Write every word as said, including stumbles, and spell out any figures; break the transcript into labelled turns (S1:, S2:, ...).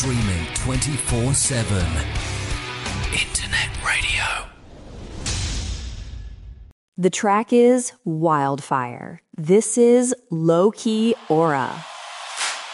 S1: Streaming twenty-four seven. Internet radio.
S2: The track is Wildfire. This is Low Key Aura.